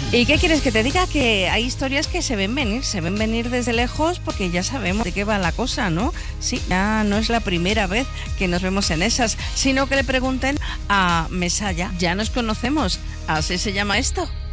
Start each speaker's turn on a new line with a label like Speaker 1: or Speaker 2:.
Speaker 1: ¿Y qué quieres que te diga? Que hay historias que se ven venir desde lejos porque ya sabemos de qué va la cosa, ¿no? Sí, ya no es la primera vez que nos vemos en esas, sino que le pregunten a Mesaya, ya nos conocemos, así se llama esto.